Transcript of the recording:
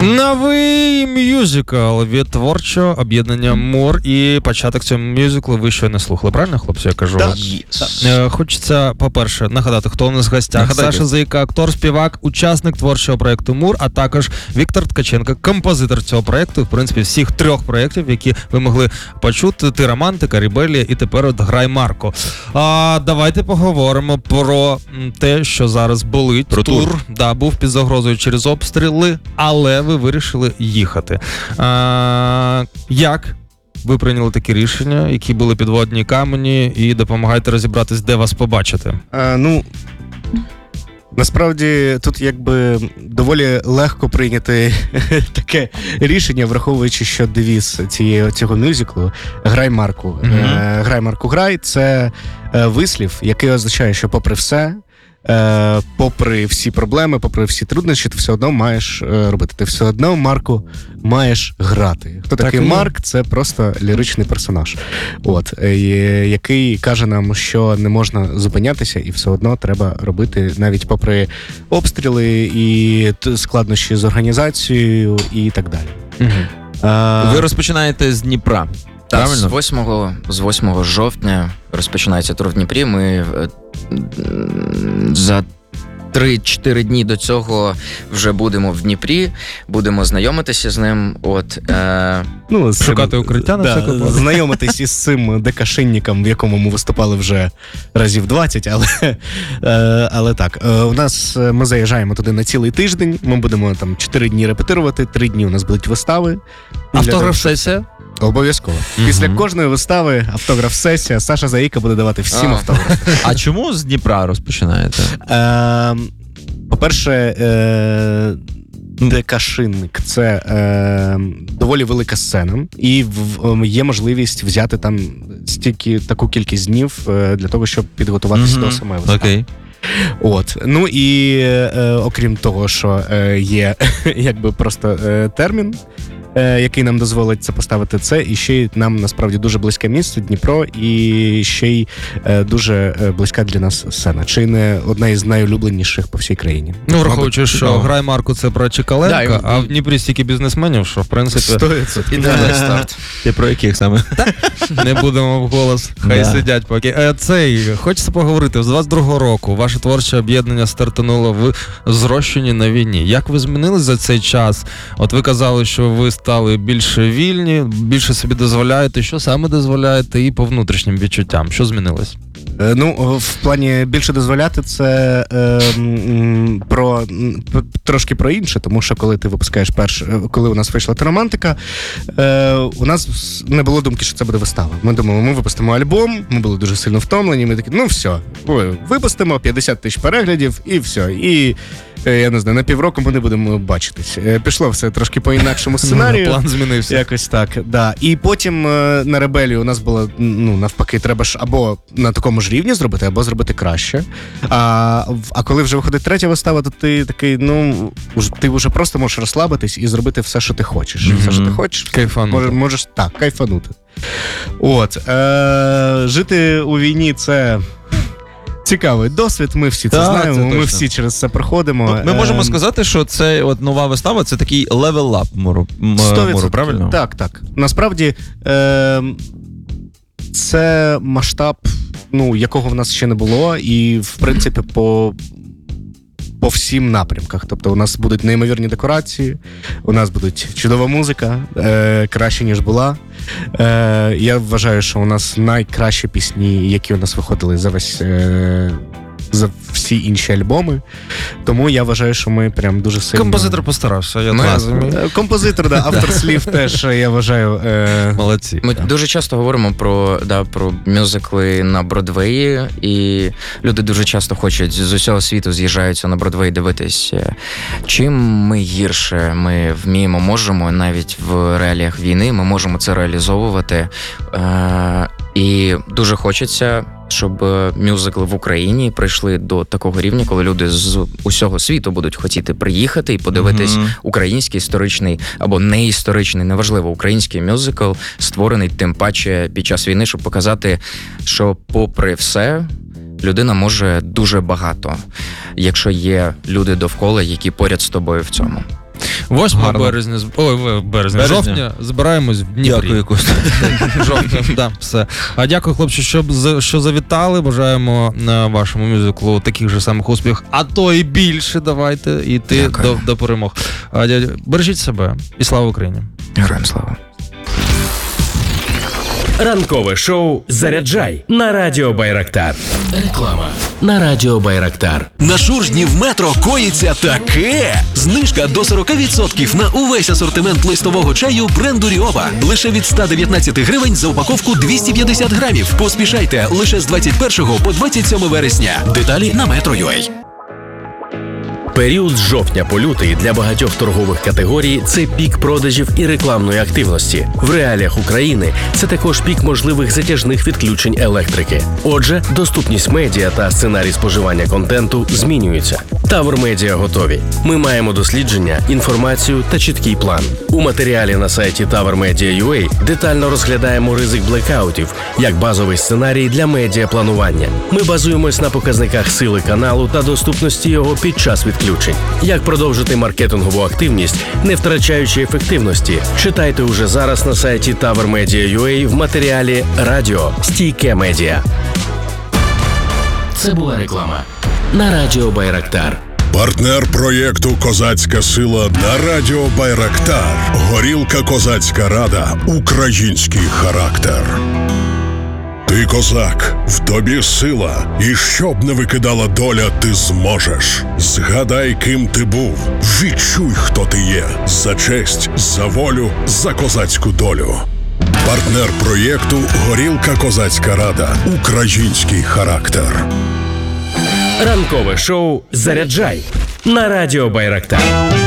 Новий мюзикл від творчого об'єднання Мур, і початок цього мюзиклу ви ще не слухали, правильно, хлопці, я кажу? Так. Хочеться, по-перше, нагадати, хто у нас в гостях. Саша Заїка, актор, співак, учасник творчого проєкту Мур, а також Віктор Ткаченко, композитор цього проєкту, в принципі, всіх 3 проєктів, які ви могли почути. Ти романтика, Рібелія і тепер от Грай Марко. Давайте поговоримо про те, що зараз болить. Про тур. Да, був під загрозою через обстріли, але ви вирішили їхати. Як ви прийняли такі рішення, які були підводні камені, і допомагайте розібратись, де вас побачити? Насправді, тут якби доволі легко прийняти таке рішення, враховуючи, що девіз цього мюзиклу «Грай Марку». «Грай Марку, грай» – це вислів, який означає, що попри все, попри всі проблеми, попри всі труднощі, ти все одно маєш робити. Ти все одно, Марку, маєш грати. Хто такий Марк? Це просто ліричний персонаж, який каже нам, що не можна зупинятися і все одно треба робити, навіть попри обстріли і складнощі з організацією і так далі. Ви розпочинаєте з Дніпра. Так, з 8 жовтня розпочинається тур в Дніпрі. Ми за 3-4 дні до цього вже будемо в Дніпрі, будемо знайомитися з ним. Шукати укриття на всяку випадок. Знайомитись із цим декашинником, в якому ми виступали вже разів 20, але так. Ми заїжджаємо туди на цілий тиждень, ми будемо там 4 дні репетирувати, 3 дні у нас будуть вистави. Автограф-сесія? Обов'язково. Після кожної вистави автограф-сесія, Саша Заїка буде давати всім автографи. А чому з Дніпра розпочинаєте? По-перше, Декашинник – це доволі велика сцена, і є можливість взяти там таку кількість днів для того, щоб підготуватися до самої вистави. Ну і окрім того, що є якби просто термін, який нам дозволить це поставити, це і ще й нам насправді дуже близьке місце Дніпро, і ще й дуже близька для нас сцена. Чи не одна із найулюбленіших по всій країні. Враховуючи, що «Грай Марку» це про Чекаленка, а в Дніпрі стільки бізнесменів, що в принципі... 100%. Ідеальний старт. Ти про яких саме? Не будемо вголос, хай сидять поки. Хочеться поговорити. З 22-го року ваше творче об'єднання стартануло в зрощенні на війні. Як ви змінились за цей час? От ви казали, що ви стали більше вільні, більше собі дозволяєте. Що саме дозволяєте і по внутрішнім відчуттям? Що змінилось? В плані більше дозволяти, це трошки про інше, тому що коли ти випускаєш коли у нас вийшла «Романтика», у нас не було думки, що це буде вистава. Ми думали, ми випустимо альбом, ми були дуже сильно втомлені, ми такі, все, випустимо 50 тисяч переглядів і все. І я не знаю, на півроку ми не будемо бачитись. Пішло все трошки по інакшому сценарію. План змінився. Якось так, да. І потім на «Ребелію» у нас було, навпаки, треба ж або на такому ж рівні зробити, або зробити краще. А коли вже виходить третя вистава, то ти такий, ти вже просто можеш розслабитись і зробити все, що ти хочеш. Все, що ти хочеш, можеш так, кайфанути. Жити у війні – це... цікавий досвід, ми всі це знаємо, ми всі через це проходимо. Ми можемо сказати, що це нова вистава, це такий левел-ап Муру, правильно? Так. Насправді, це масштаб, якого в нас ще не було, і, в принципі, по всім напрямках. Тобто у нас будуть неймовірні декорації, у нас буде чудова музика, краще, ніж була. Я вважаю, що у нас найкращі пісні, які у нас виходили за всі інші альбоми. Тому я вважаю, що ми прям дуже сильно... Композитор постарався, я розумію. Композитор, да, автор слів теж, я вважаю... Молодці. Ми дуже часто говоримо про мюзикли на Бродвеї, і люди дуже часто хочуть, з усього світу з'їжджаються на Бродвей дивитись, чим ми гірше, ми вміємо, можемо, навіть в реаліях війни, ми можемо це реалізовувати. І дуже хочеться, щоб мюзикли в Україні прийшли до такого рівня, коли люди з усього світу будуть хотіти приїхати і подивитись український історичний або неісторичний, неважливо, український мюзикл, створений тим паче під час війни, щоб показати, що попри все людина може дуже багато, якщо є люди довкола, які поряд з тобою в цьому. 8 березня, жовтня збираємось в Дніпрі. Дякую, Костя. Жовтня, да, все. А дякую, хлопці, що завітали. Бажаємо вашому мюзиклу таких же самих успіхів, а то і більше. Давайте йти до перемог. Бережіть себе і слава Україні. Героям слава. Ранкове шоу «Заряджай» на Радіо Байрактар. Реклама на Радіо Байрактар. На Шуржні в метро коїться таке! Знижка до 40% на увесь асортимент листового чаю бренду Ріова. Лише від 119 гривень за упаковку 250 грамів. Поспішайте лише з 21 по 27 вересня. Деталі на Metro.ua. Період з жовтня по лютий для багатьох торгових категорій – це пік продажів і рекламної активності. В реаліях України це також пік можливих затяжних відключень електрики. Отже, доступність медіа та сценарій споживання контенту змінюються. Тавр Медіа готові. Ми маємо дослідження, інформацію та чіткий план. У матеріалі на сайті TavrMedia.ua детально розглядаємо ризик блекаутів як базовий сценарій для медіапланування. Ми базуємось на показниках сили каналу та доступності його під час відключень. Як продовжити маркетингову активність, не втрачаючи ефективності, читайте уже зараз на сайті TavrMedia.ua в матеріалі «Радіо. Стійке медіа». Це була реклама на Радіо Байрактар. Партнер проєкту «Козацька сила» на Радіо Байрактар. Горілка «Козацька рада». Український характер. Ти козак, в тобі сила, і щоб не викидала доля, ти зможеш. Згадай, ким ти був, відчуй, хто ти є. За честь, за волю, за козацьку долю. Партнер проєкту «Горілка Козацька рада». Український характер. Ранкове шоу «Заряджай» на Радіо Байрактар.